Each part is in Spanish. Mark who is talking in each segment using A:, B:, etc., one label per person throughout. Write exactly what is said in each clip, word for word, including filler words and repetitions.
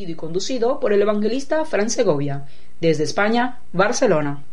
A: y conducido por el evangelista Fran Segovia, desde España, Barcelona.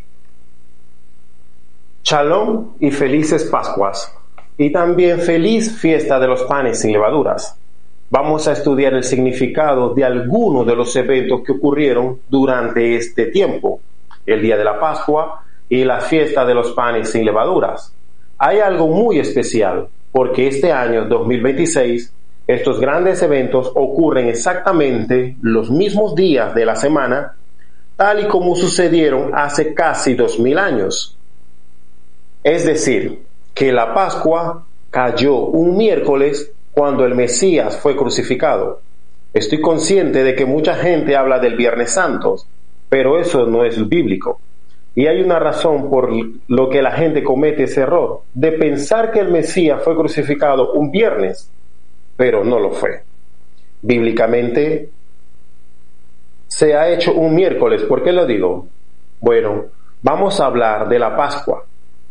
B: Shalom y felices Pascuas, y también feliz fiesta de los panes sin levaduras. Vamos a estudiar el significado de algunos de los eventos que ocurrieron durante este tiempo, el día de la Pascua y la fiesta de los panes sin levaduras. Hay algo muy especial, porque este año dos mil veintiséis, estos grandes eventos ocurren exactamente los mismos días de la semana, tal y como sucedieron hace casi dos mil años. Es decir, que la Pascua cayó un miércoles cuando el Mesías fue crucificado. Estoy consciente de que mucha gente habla del Viernes Santo, pero eso no es bíblico. Y hay una razón por lo que la gente comete ese error, de pensar que el Mesías fue crucificado un viernes, pero no lo fue. Bíblicamente se ha hecho un miércoles. ¿Por qué lo digo? Bueno, vamos a hablar de la Pascua.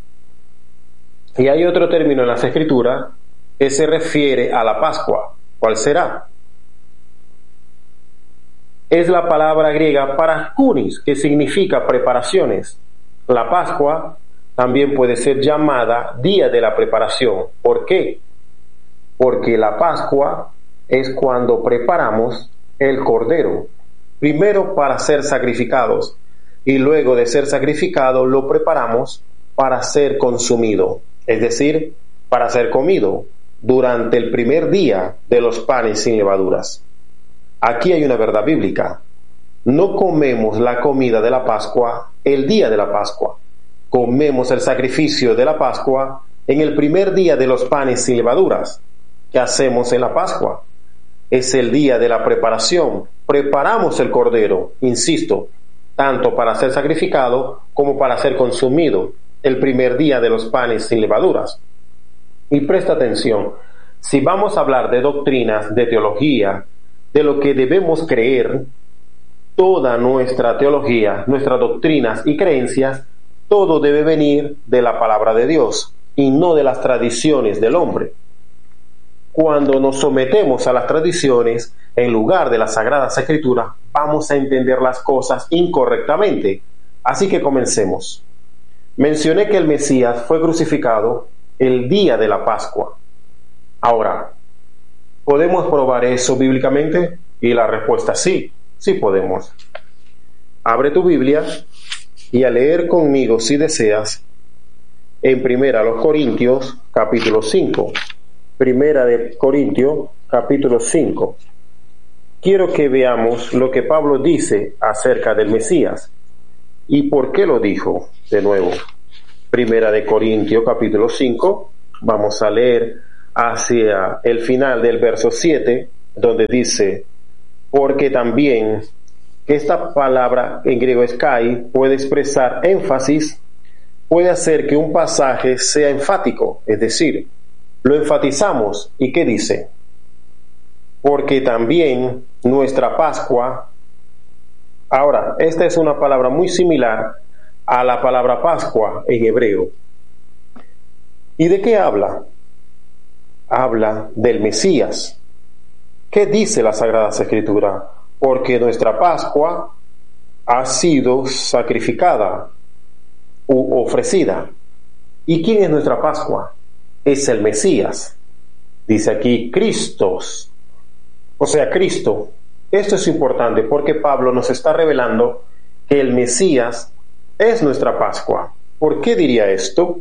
B: Y hay otro término en las Escrituras que se refiere a la Pascua. ¿Cuál será? Es la palabra griega paraskunis, que significa preparaciones. La Pascua también puede ser llamada día de la preparación. ¿Por qué? Porque la Pascua es cuando preparamos el cordero, primero para ser sacrificados, y luego de ser sacrificado lo preparamos para ser consumido, es decir, para ser comido durante el primer día de los panes sin levaduras. Aquí hay una verdad bíblica. No comemos la comida de la Pascua el día de la Pascua. Comemos el sacrificio de la Pascua en el primer día de los panes sin levaduras. ¿Qué hacemos en la Pascua? Es el día de la preparación. Preparamos el cordero, insisto, tanto para ser sacrificado como para ser consumido, el primer día de los panes sin levaduras. Y presta atención, si vamos a hablar de doctrinas, de teología, de lo que debemos creer, toda nuestra teología, nuestras doctrinas y creencias, todo debe venir de la palabra de Dios y no de las tradiciones del hombre. Cuando nos sometemos a las tradiciones en lugar de las Sagradas Escrituras, vamos a entender las cosas incorrectamente. Así que comencemos. Mencioné que el Mesías fue crucificado el día de la Pascua. Ahora, ¿podemos probar eso bíblicamente? Y la respuesta es sí, sí podemos. Abre tu Biblia y a leer conmigo, si deseas, en Primera los Corintios, capítulo cinco. Primera de Corintios, capítulo cinco. Quiero que veamos lo que Pablo dice acerca del Mesías. ¿Y por qué lo dijo? De nuevo, Primera de Corintios, capítulo cinco. Vamos a leer hacia el final del verso siete, donde dice: porque también, que esta palabra en griego es kai, puede expresar énfasis, puede hacer que un pasaje sea enfático, es decir, lo enfatizamos. ¿Y qué dice? Porque también nuestra Pascua. Ahora, esta es una palabra muy similar a la palabra Pascua en hebreo. ¿Y de qué habla? Habla del Mesías. ¿Qué dice la Sagrada Escritura? Porque nuestra Pascua ha sido sacrificada u ofrecida. ¿Y quién es nuestra Pascua? Es el Mesías. Dice aquí Cristos, o sea, Cristo. Esto es importante porque Pablo nos está revelando que el Mesías es nuestra Pascua. ¿Por qué diría esto?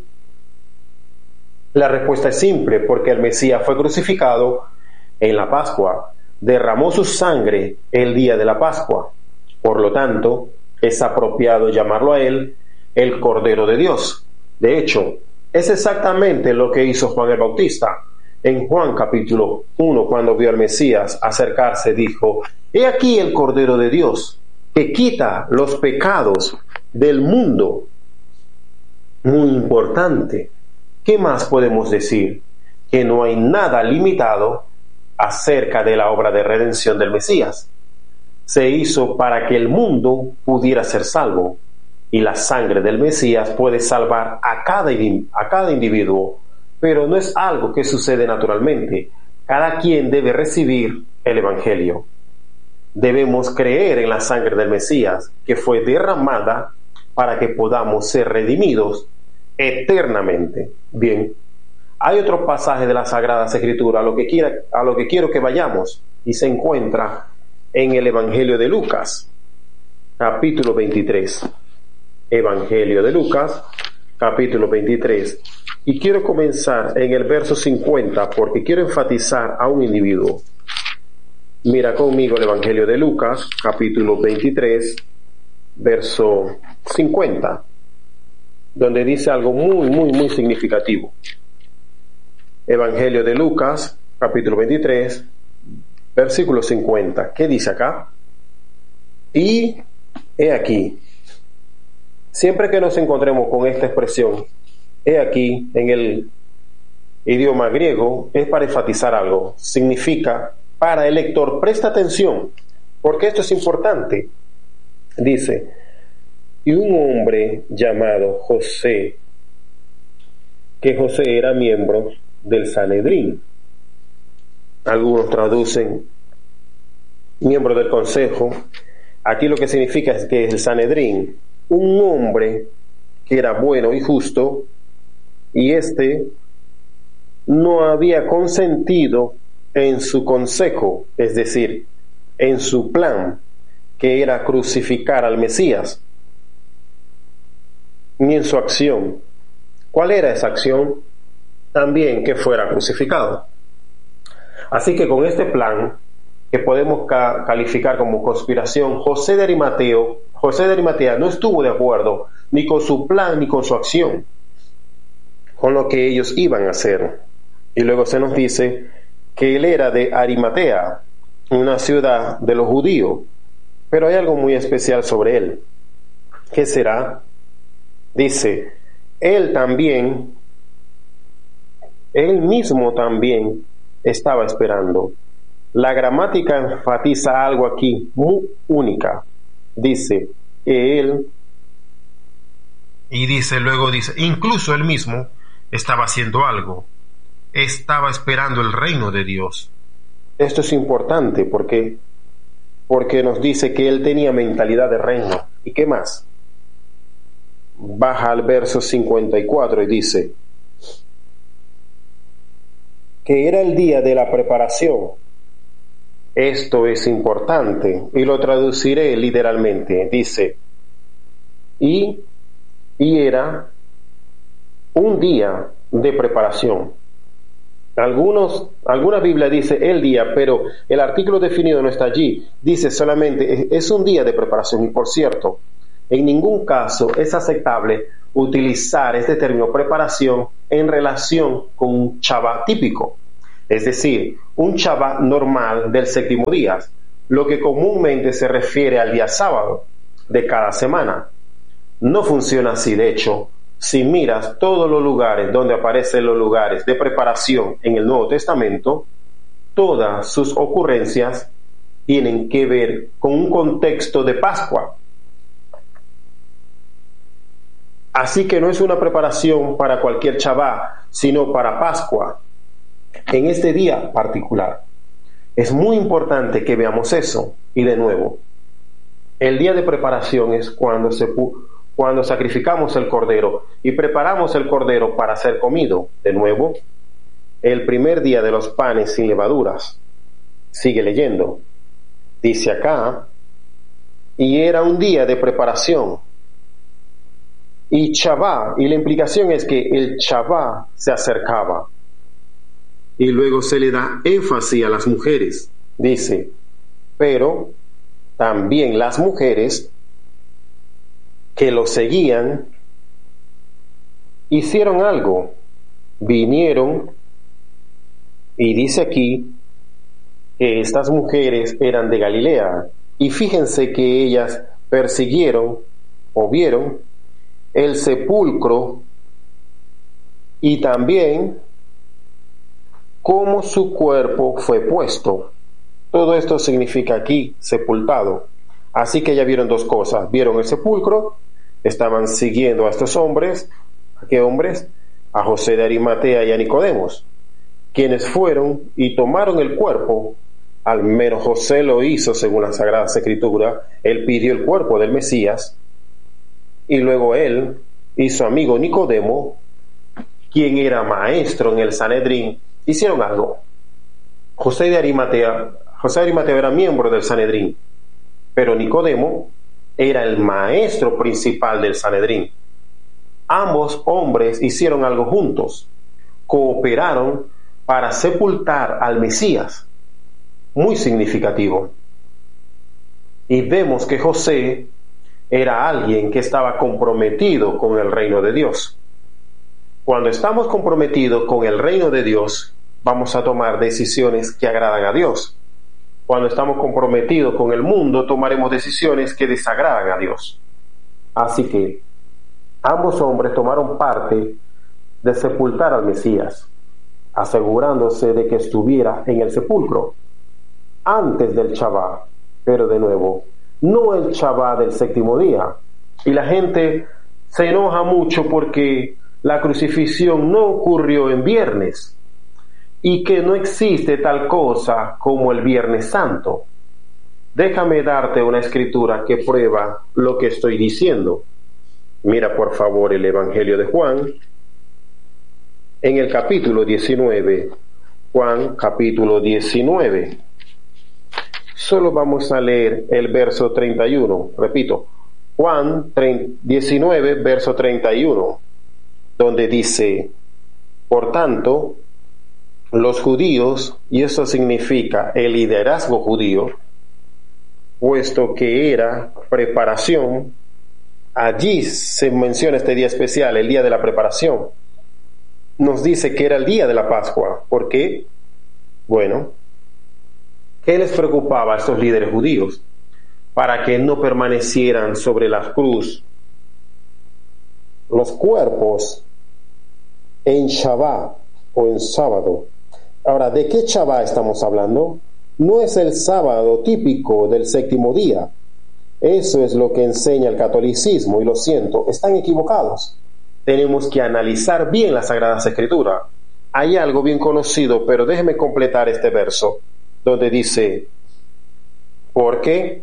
B: La respuesta es simple: porque el Mesías fue crucificado en la Pascua, derramó su sangre el día de la Pascua. Por lo tanto, es apropiado llamarlo a él el Cordero de Dios. De hecho, es exactamente lo que hizo Juan el Bautista. En Juan capítulo uno, cuando vio al Mesías acercarse, dijo: he aquí el Cordero de Dios, que quita los pecados del mundo. Muy importante. ¿Qué más podemos decir? Que no hay nada limitado acerca de la obra de redención del Mesías. Se hizo para que el mundo pudiera ser salvo, y la sangre del Mesías puede salvar a cada, a cada individuo, pero no es algo que sucede naturalmente. Cada quien debe recibir el Evangelio. debemos creer en la sangre del Mesías, que fue derramada para que podamos ser redimidos eternamente. Bien, hay otro pasaje de las Sagradas Escrituras a lo que quiera, a lo que quiero que vayamos, y se encuentra en el Evangelio de Lucas, capítulo veintitrés. Evangelio de Lucas, capítulo veintitrés. Y quiero comenzar en el verso cincuenta porque quiero enfatizar a un individuo. Mira conmigo el Evangelio de Lucas, capítulo veintitrés, verso cincuenta, donde dice algo muy, muy, muy significativo. Evangelio de Lucas, capítulo veintitrés, versículo cincuenta. ¿Qué dice acá? Y he aquí, siempre que nos encontremos con esta expresión, he aquí, en el idioma griego, es para enfatizar algo. Significa, para el lector, presta atención, porque esto es importante. Dice, y un hombre llamado José, que José era miembro del Sanedrín. Algunos traducen miembro del consejo. Aquí lo que significa es que el Sanedrín, un hombre que era bueno y justo, y este no había consentido en su consejo, es decir, en su plan, que era crucificar al Mesías, ni en su acción. ¿Cuál era esa acción? También que fuera crucificado. Así que con este plan, que podemos ca- calificar como conspiración, José de Arimateo, José de Arimatea no estuvo de acuerdo ni con su plan ni con su acción, con lo que ellos iban a hacer. Y luego se nos dice que él era de Arimatea, una ciudad de los judíos, pero hay algo muy especial sobre él. ¿Qué será? Dice, él también, él mismo también estaba esperando. La gramática enfatiza algo aquí muy única. Dice que él, y dice, luego dice, incluso él mismo estaba haciendo algo. Estaba esperando el reino de Dios. Esto es importante porque, porque nos dice que él tenía mentalidad de reino. ¿Y qué más? Baja al verso cincuenta y cuatro y dice que era el día de la preparación. Esto es importante y lo traduciré literalmente. Dice, y, y era un día de preparación. Algunos, alguna Biblia dice el día, pero el artículo definido no está allí. Dice solamente es un día de preparación. Y por cierto, en ningún caso es aceptable utilizar este término preparación en relación con un Shabbat típico, es decir, un Shabbat normal del séptimo día, lo que comúnmente se refiere al día sábado de cada semana. No funciona así. De hecho, si miras todos los lugares donde aparecen los lugares de preparación en el Nuevo Testamento, todas sus ocurrencias tienen que ver con un contexto de Pascua. Así que no es una preparación para cualquier Shabbat, sino para Pascua, en este día particular. Es muy importante que veamos eso. Y de nuevo, el día de preparación es cuando, se, cuando sacrificamos el cordero y preparamos el cordero para ser comido. De nuevo, el primer día de los panes sin levaduras. Sigue leyendo. Dice acá, y era un día de preparación. Y Shabbat, y la implicación es que el Shabbat se acercaba. Y luego se le da énfasis a las mujeres. Dice, pero también las mujeres que lo seguían hicieron algo. Vinieron, y dice aquí que estas mujeres eran de Galilea. Y fíjense que ellas persiguieron o vieron el sepulcro y también cómo su cuerpo fue puesto. Todo esto significa aquí sepultado. Así que ya vieron dos cosas. Vieron el sepulcro, estaban siguiendo a estos hombres. ¿A qué hombres? A José de Arimatea y a Nicodemos, quienes fueron y tomaron el cuerpo al menos José lo hizo según las Sagradas Escrituras. Él pidió el cuerpo del Mesías y luego él y su amigo Nicodemo, quien era maestro en el Sanedrín, hicieron algo. José de Arimatea, José de Arimatea era miembro del Sanedrín, pero Nicodemo era el maestro principal del Sanedrín. Ambos hombres hicieron algo juntos, cooperaron para sepultar al Mesías. Muy significativo. Y vemos que José era alguien que estaba comprometido con el reino de Dios. Cuando estamos comprometidos con el reino de Dios, vamos a tomar decisiones que agradan a Dios. Cuando estamos comprometidos con el mundo, tomaremos decisiones que desagradan a Dios. Así que ambos hombres tomaron parte de sepultar al Mesías, asegurándose de que estuviera en el sepulcro antes del Shabbat, pero de nuevo, no el Shabbat del séptimo día. Y la gente se enoja mucho porque la crucifixión no ocurrió en viernes y que no existe tal cosa como el Viernes Santo. Déjame darte una escritura que prueba lo que estoy diciendo. Mira por favor el Evangelio de Juan, en el capítulo diecinueve, Juan capítulo diecinueve. Solo vamos a leer el verso treinta y uno, repito, Juan diecinueve, verso treinta y uno, donde dice: por tanto, los judíos, y eso significa el liderazgo judío, puesto que era preparación, allí se menciona este día especial, el día de la preparación. Nos dice que era el día de la Pascua. ¿Por qué? Bueno, ¿qué les preocupaba a estos líderes judíos? Para que no permanecieran sobre la cruz los cuerpos en Shabbat o en sábado. Ahora, ¿de qué Shabbat estamos hablando? No es el sábado típico del séptimo día. Eso es lo que enseña el catolicismo, y lo siento, están equivocados. Tenemos que analizar bien las Sagradas Escrituras. Hay algo bien conocido, pero déjeme completar este verso, donde dice: porque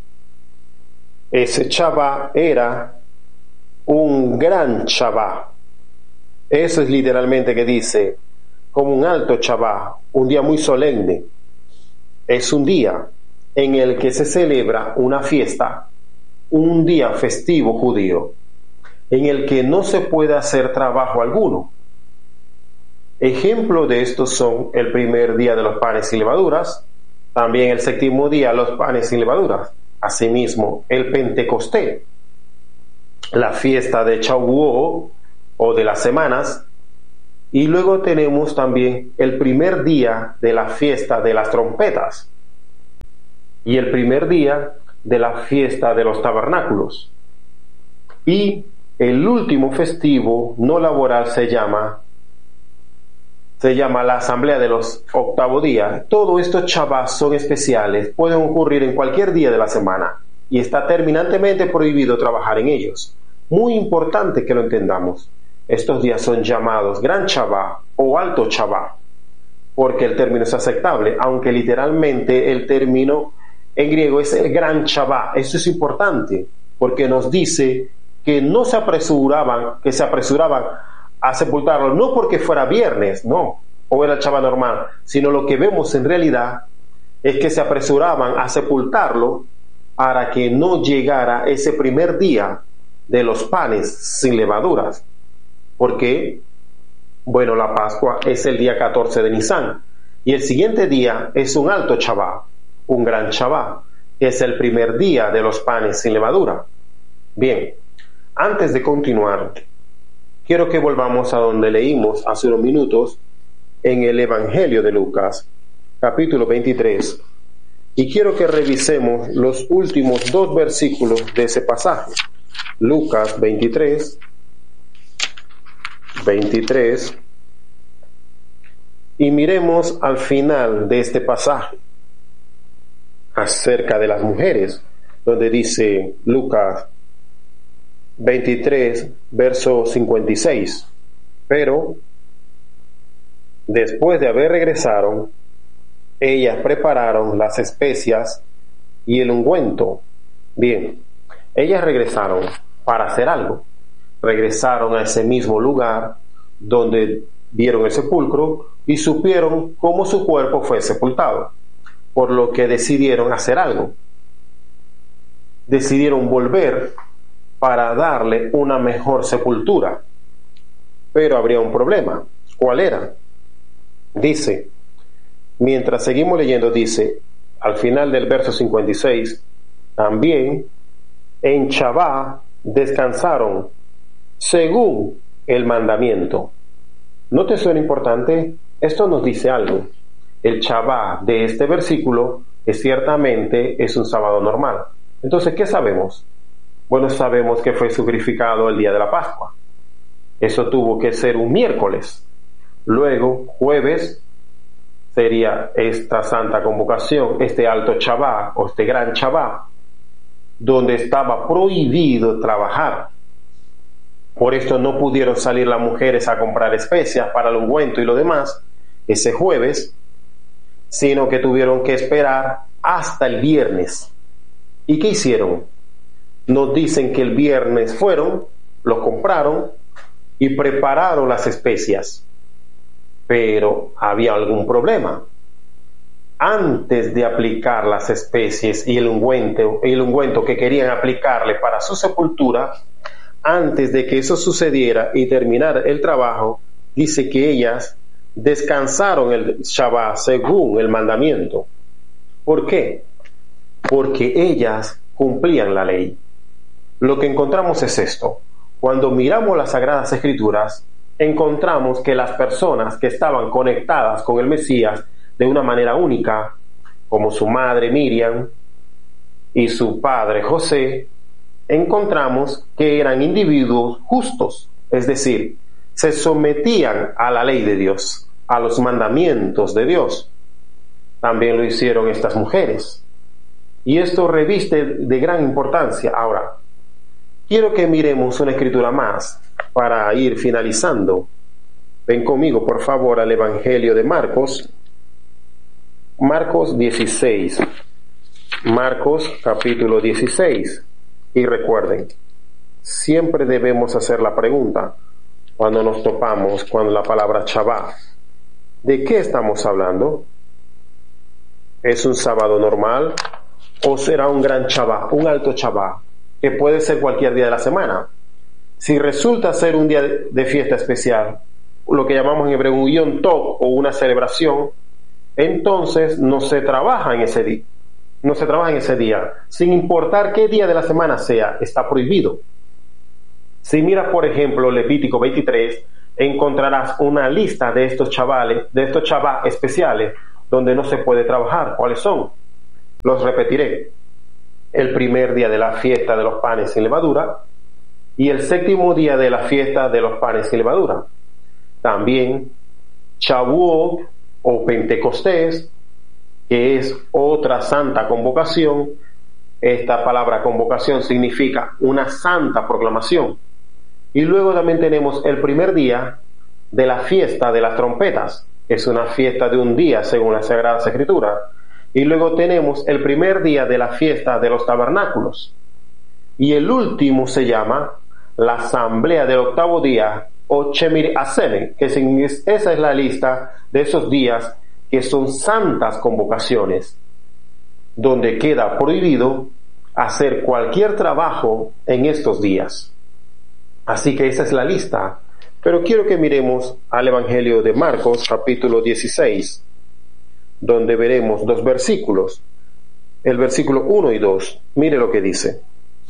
B: ese Shabbat era un gran Shabbat. Eso es literalmente que dice, como un alto Shabbat, un día muy solemne. Es un día en el que se celebra una fiesta, un día festivo judío, en el que no se puede hacer trabajo alguno. Ejemplo de estos son el primer día de los panes sin levaduras, también el séptimo día los panes sin levaduras, asimismo el Pentecostés, la fiesta de Shavuot o de las semanas, y luego tenemos también el primer día de la fiesta de las trompetas y el primer día de la fiesta de los tabernáculos, y el último festivo no laboral se llama se llama la asamblea de los octavo día. Todos estos Shabbats son especiales, pueden ocurrir en cualquier día de la semana y está terminantemente prohibido trabajar en ellos. Muy importante que lo entendamos. Estos días son llamados Gran Shabbat o Alto Shabbat, porque el término es aceptable, aunque literalmente el término en griego es el Gran Shabbat. Eso es importante, porque nos dice que no se apresuraban, que se apresuraban a sepultarlo, no porque fuera viernes, no, o era el Shabbat normal, sino lo que vemos en realidad es que se apresuraban a sepultarlo para que no llegara ese primer día de los panes sin levaduras. ¿Por qué? Bueno, la Pascua es el día catorce de Nisan, y el siguiente día es un alto Shabbat, un gran Shabbat, que es el primer día de los panes sin levadura. Bien, antes de continuar, quiero que volvamos a donde leímos hace unos minutos en el Evangelio de Lucas, capítulo veintitrés, y quiero que revisemos los últimos dos versículos de ese pasaje. Lucas veintitrés, veintitrés, y miremos al final de este pasaje acerca de las mujeres, donde dice Lucas veintitrés, verso cincuenta y seis, pero después de haber regresado, ellas prepararon las especias y el ungüento. Bien, ellas regresaron para hacer algo. Regresaron a ese mismo lugar donde vieron el sepulcro y supieron cómo su cuerpo fue sepultado, por lo que decidieron hacer algo. Decidieron volver para darle una mejor sepultura. Pero habría un problema. ¿Cuál era? Dice, mientras seguimos leyendo, dice, al final del verso cincuenta y seis, también en Shabbat descansaron según el mandamiento. ¿No te suena importante? Esto nos dice algo. El Shabbat de este versículo es ciertamente es un sábado normal. Entonces, ¿qué sabemos? Bueno, sabemos que fue sacrificado el día de la Pascua. Eso tuvo que ser un miércoles. Luego, jueves, sería esta santa convocación, este alto Shabbat o este gran Shabbat, donde estaba prohibido trabajar. Por esto no pudieron salir las mujeres a comprar especias para el ungüento y lo demás ese jueves, sino que tuvieron que esperar hasta el viernes. ¿Y qué hicieron? Nos dicen que el viernes fueron, los compraron y prepararon las especias. Pero había algún problema. Antes de aplicar las especies y el ungüento, el ungüento que querían aplicarle para su sepultura, antes de que eso sucediera y terminar el trabajo, dice que ellas descansaron el Shabbat según el mandamiento. ¿Por qué? Porque ellas cumplían la ley. Lo que encontramos es esto. Cuando miramos las Sagradas Escrituras, encontramos que las personas que estaban conectadas con el Mesías de una manera única, como su madre Miriam y su padre José, encontramos que eran individuos justos, es decir, se sometían a la ley de Dios, a los mandamientos de Dios. También lo hicieron estas mujeres. Y esto reviste de gran importancia. Ahora, quiero que miremos una escritura más para ir finalizando. Ven conmigo, por favor, al Evangelio de Marcos. Marcos dieciséis. Marcos capítulo dieciséis. Y recuerden, siempre debemos hacer la pregunta cuando nos topamos con la palabra Shabbat. ¿De qué estamos hablando? ¿Es un sábado normal o será un gran Shabbat, un alto Shabbat, que puede ser cualquier día de la semana? Si resulta ser un día de fiesta especial, lo que llamamos en hebreo un Yom Tov o una celebración, entonces no se trabaja en ese día. No se trabaja en ese día, sin importar qué día de la semana sea, está prohibido. Si miras, por ejemplo, Levítico veintitrés, encontrarás una lista de estos chavales, de estos Shabbat especiales, donde no se puede trabajar. ¿Cuáles son? Los repetiré. El primer día de la fiesta de los panes sin levadura y el séptimo día de la fiesta de los panes sin levadura. También Shavuot o Pentecostés, que es otra santa convocación. Esta palabra convocación significa una santa proclamación. Y luego también tenemos el primer día de la fiesta de las trompetas, que es una fiesta de un día según las Sagradas Escrituras. Y luego tenemos el primer día de la fiesta de los tabernáculos. Y el último se llama la asamblea del octavo día, o Shemir Asemen, que es, esa es la lista de esos días que son santas convocaciones, donde queda prohibido hacer cualquier trabajo en estos días. Así que esa es la lista. Pero quiero que miremos al Evangelio de Marcos, capítulo dieciséis, donde veremos dos versículos. El versículo uno y dos. Mire lo que dice.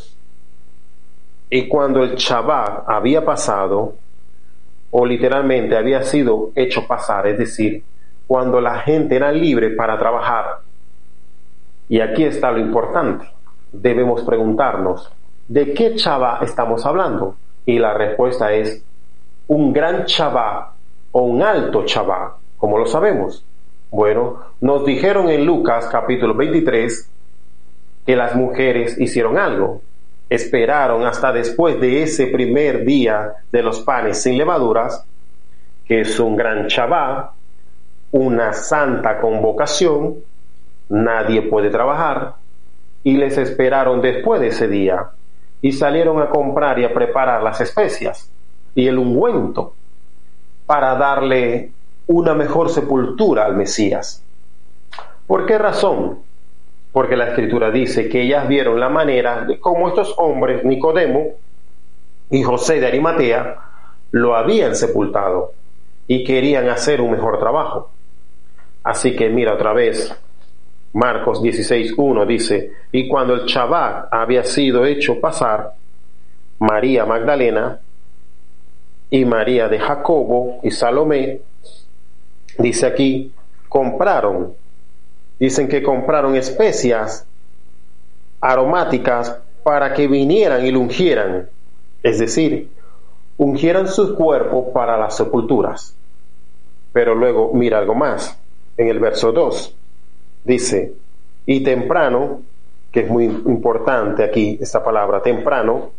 B: Y cuando el Shabbat había pasado, o literalmente había sido hecho pasar, es decir, cuando la gente era libre para trabajar. Y aquí está lo importante. Debemos preguntarnos, ¿de qué Shabbat estamos hablando? Y la respuesta es un gran Shabbat o un alto Shabbat. ¿Cómo lo sabemos? Bueno, nos dijeron en Lucas capítulo veintitrés que las mujeres hicieron algo. Esperaron hasta después de ese primer día de los panes sin levaduras, que es un gran Shabbat, una santa convocación, nadie puede trabajar, y les esperaron después de ese día, y salieron a comprar y a preparar las especias y el ungüento para darle una mejor sepultura al Mesías. ¿Por qué razón? Porque la Escritura dice que ellas vieron la manera de cómo estos hombres, Nicodemo y José de Arimatea, lo habían sepultado y querían hacer un mejor trabajo. Así que mira otra vez, Marcos dieciséis uno dice: y cuando el Shabbat había sido hecho pasar, María Magdalena y María de Jacobo y Salomé, dice aquí, compraron, dicen que compraron especias aromáticas para que vinieran y lo ungieran, es decir, ungieran sus cuerpos para las sepulturas. Pero luego mira algo más, en el verso dos, dice, y temprano, que es muy importante aquí esta palabra, temprano,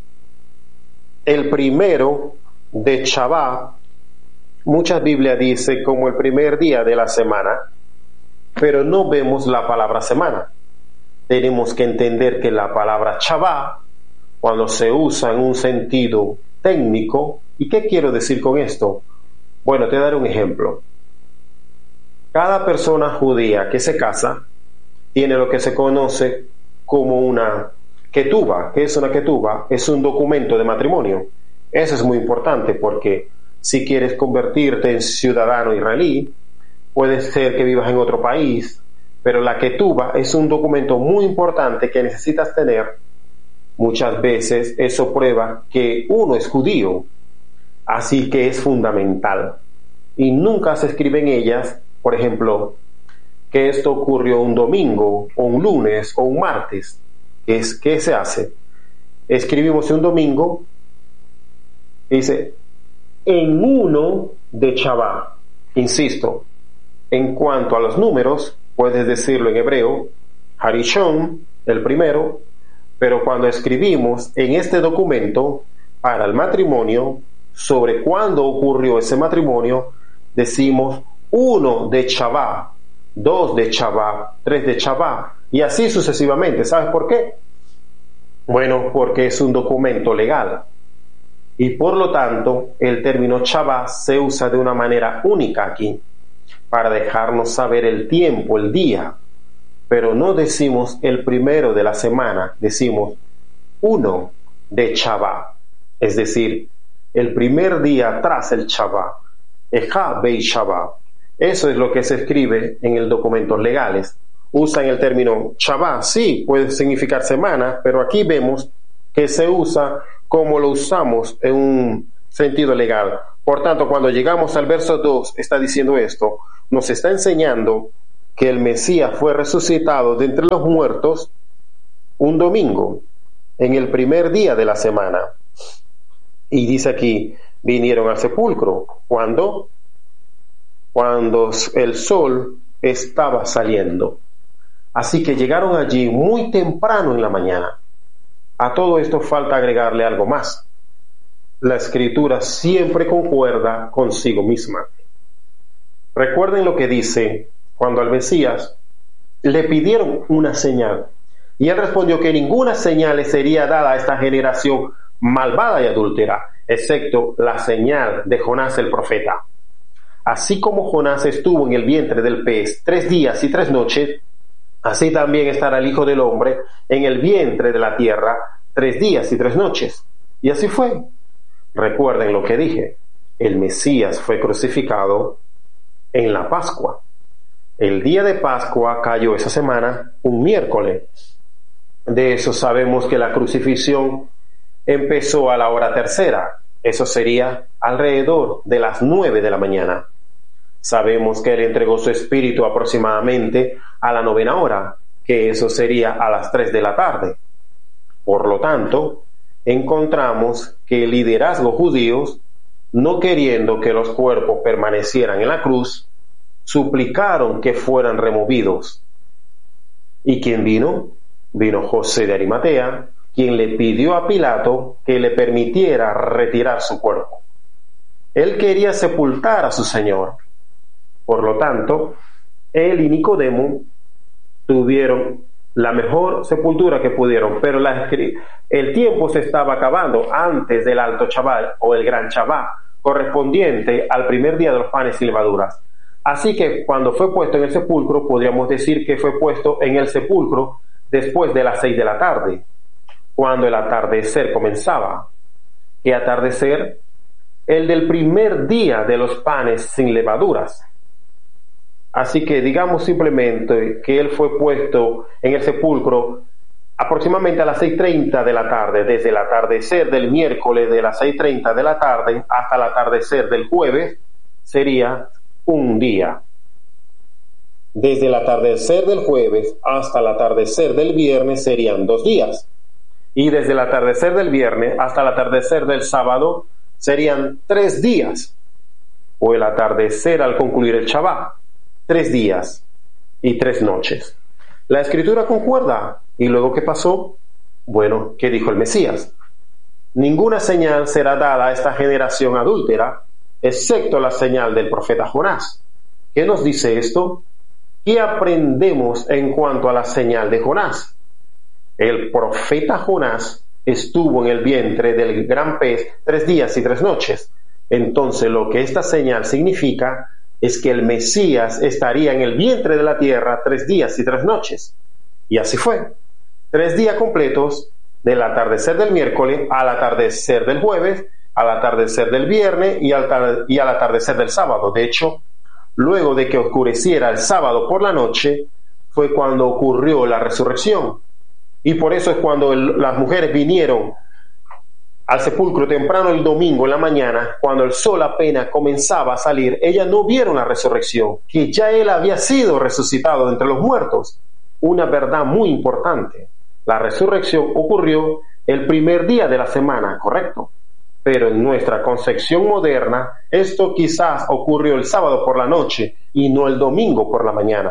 B: el primero de Shabbat, muchas Biblias dice como el primer día de la semana, pero no vemos la palabra semana. Tenemos que entender que la palabra Shabbat, cuando se usa en un sentido técnico, ¿y qué quiero decir con esto? Bueno, te daré un ejemplo. Cada persona judía que se casa tiene lo que se conoce como una ketubá. ¿Qué es una ketubá? Es un documento de matrimonio. Eso es muy importante porque si quieres convertirte en ciudadano israelí, puede ser que vivas en otro país, pero la ketubá es un documento muy importante que necesitas tener. Muchas veces eso prueba que uno es judío, así que es fundamental. Y nunca se escribe en ellas, por ejemplo, que esto ocurrió un domingo, o un lunes, o un martes. Es, ¿qué se hace? Escribimos un domingo, dice, en uno de Shabbat. Insisto, en cuanto a los números, puedes decirlo en hebreo, Harishon, el primero, pero cuando escribimos en este documento para el matrimonio, sobre cuándo ocurrió ese matrimonio, decimos uno de Shabbat, dos de Shabbat, tres de Shabbat, y así sucesivamente. ¿Sabes por qué? Bueno, porque es un documento legal. Y por lo tanto, el término Shabbat se usa de una manera única aquí, para dejarnos saber el tiempo, el día. Pero no decimos el primero de la semana, decimos uno de Shabbat, es decir, el primer día tras el Shabbat, Ejá Bei Shabbat. Eso es lo que se escribe en el documentos legales. Usan el término Shabbat, sí, puede significar semana, pero aquí vemos que se usa como lo usamos en un sentido legal. Por tanto, cuando llegamos al verso dos, está diciendo esto, nos está enseñando que el Mesías fue resucitado de entre los muertos un domingo, en el primer día de la semana. Y dice aquí, vinieron al sepulcro. ¿Cuándo? Cuando el sol estaba saliendo. Así que llegaron allí muy temprano en la mañana. A todo esto falta agregarle algo más. La Escritura siempre concuerda consigo misma. Recuerden lo que dice cuando al Mesías le pidieron una señal. Y él respondió que ninguna señal le sería dada a esta generación malvada y adúltera, excepto la señal de Jonás el profeta. Así como Jonás estuvo en el vientre del pez tres días y tres noches, así también estará el Hijo del Hombre en el vientre de la tierra tres días y tres noches. Y así fue. Recuerden lo que dije. El Mesías fue crucificado en la Pascua. El día de Pascua cayó esa semana un miércoles. De eso sabemos que la crucifixión empezó a la hora tercera. Eso sería alrededor de las nueve de la mañana. Sabemos que él entregó su espíritu aproximadamente a la novena hora, que eso sería a las tres de la tarde. Por lo tanto, encontramos que el liderazgo judíos, no queriendo que los cuerpos permanecieran en la cruz, suplicaron que fueran removidos. ¿Y quién vino? Vino José de Arimatea, quien le pidió a Pilato que le permitiera retirar su cuerpo. Él quería sepultar a su Señor, Por lo tanto, él y Nicodemo tuvieron la mejor sepultura que pudieron, pero la, el tiempo se estaba acabando antes del Alto Chaval o el Gran Chabá, correspondiente al primer día de los panes y levaduras. Así que cuando fue puesto en el sepulcro, podríamos decir que fue puesto en el sepulcro después de las seis de la tarde, cuando el atardecer comenzaba. ¿Qué atardecer? El del primer día de los panes sin levaduras. Así que digamos simplemente que él fue puesto en el sepulcro aproximadamente a las seis treinta de la tarde, desde el atardecer del miércoles de las seis treinta de la tarde hasta el atardecer del jueves, sería un día. Desde el atardecer del jueves hasta el atardecer del viernes serían dos días. Y desde el atardecer del viernes hasta el atardecer del sábado serían tres días. O el atardecer al concluir el Shabbat. Tres días y tres noches. La Escritura concuerda. ¿Y luego qué pasó? Bueno, ¿qué dijo el Mesías? Ninguna señal será dada a esta generación adúltera, excepto la señal del profeta Jonás. ¿Qué nos dice esto? ¿Qué aprendemos en cuanto a la señal de Jonás? El profeta Jonás estuvo en el vientre del gran pez tres días y tres noches. Entonces, lo que esta señal significa es que el Mesías estaría en el vientre de la tierra tres días y tres noches. Y así fue. Tres días completos, del atardecer del miércoles al atardecer del jueves, al atardecer del viernes y al, y al atardecer del sábado. De hecho, luego de que oscureciera el sábado por la noche, fue cuando ocurrió la resurrección. Y por eso es cuando el, las mujeres vinieron al sepulcro temprano el domingo en la mañana, cuando el sol apenas comenzaba a salir. Ellas no vieron la resurrección, que ya él había sido resucitado de entre los muertos. Una verdad muy importante. La resurrección ocurrió el primer día de la semana, ¿correcto? Pero en nuestra concepción moderna, esto quizás ocurrió el sábado por la noche y no el domingo por la mañana.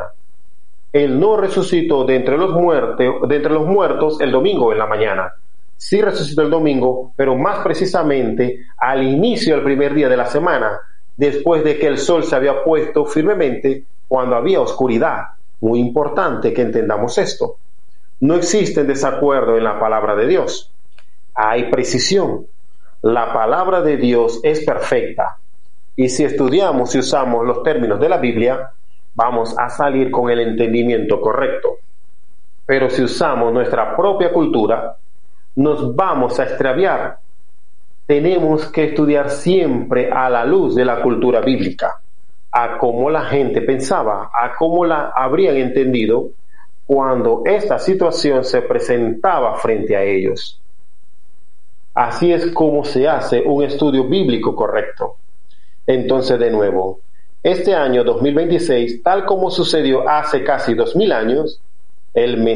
B: Él no resucitó de entre los muertos, de entre los muertos el domingo en la mañana. Sí resucitó el domingo, pero más precisamente al inicio del primer día de la semana, después de que el sol se había puesto firmemente cuando había oscuridad. Muy importante que entendamos esto. No existe desacuerdo en la palabra de Dios. Hay precisión. La palabra de Dios es perfecta. Y si estudiamos y usamos los términos de la Biblia, vamos a salir con el entendimiento correcto. Pero si usamos nuestra propia cultura, nos vamos a extraviar. Tenemos que estudiar siempre a la luz de la cultura bíblica, a cómo la gente pensaba, a cómo la habrían entendido cuando esta situación se presentaba frente a ellos. Así es como se hace un estudio bíblico correcto. Entonces, de nuevo, este año dos mil veintiséis, tal como sucedió hace casi dos mil años, el